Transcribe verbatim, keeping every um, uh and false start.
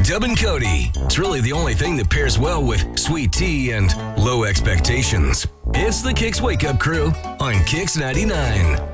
Dub and Cody. It's really the only thing that pairs well with sweet tea and low expectations. It's the Kicks Wake Up Crew on Kicks ninety-nine.